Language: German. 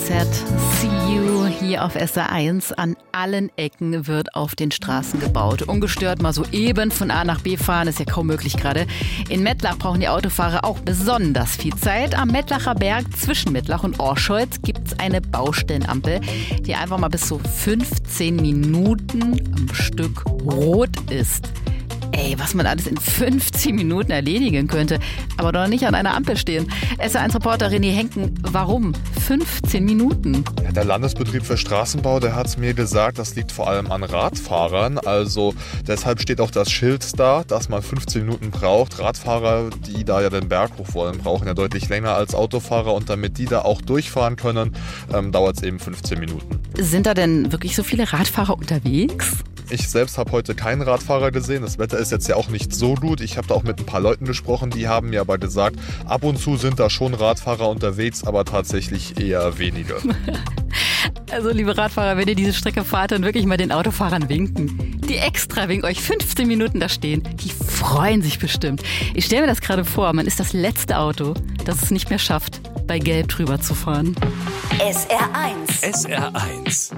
GZ, See You hier auf SR1. An allen Ecken wird auf den Straßen gebaut. Ungestört mal so eben von A nach B fahren ist ja kaum möglich gerade. In Mettlach brauchen die Autofahrer auch besonders viel Zeit. Am Mettlacher Berg zwischen Mettlach und Orscholz gibt es eine Baustellenampel, die einfach mal bis zu 15 Minuten am Stück rot ist. Ey, was man alles in 15 Minuten erledigen könnte, aber doch nicht an einer Ampel stehen. SR1-Reporter René Henken, warum 15 Minuten? Ja, der Landesbetrieb für Straßenbau, der hat es mir gesagt, das liegt vor allem an Radfahrern. Also deshalb steht auch das Schild da, dass man 15 Minuten braucht. Radfahrer, die da ja den Berg hoch wollen, brauchen ja deutlich länger als Autofahrer. Und damit die da auch durchfahren können, dauert es eben 15 Minuten. Sind da denn wirklich so viele Radfahrer unterwegs? Ich selbst habe heute keinen Radfahrer gesehen. Das Wetter ist jetzt ja auch nicht so gut. Ich habe da auch mit ein paar Leuten gesprochen, die haben mir aber gesagt, ab und zu sind da schon Radfahrer unterwegs, aber tatsächlich eher wenige. Also liebe Radfahrer, wenn ihr diese Strecke fahrt, dann wirklich mal den Autofahrern winken. Die extra wegen euch 15 Minuten da stehen, die freuen sich bestimmt. Ich stelle mir das gerade vor, man ist das letzte Auto, das es nicht mehr schafft, bei Gelb drüber zu fahren. SR1. SR1.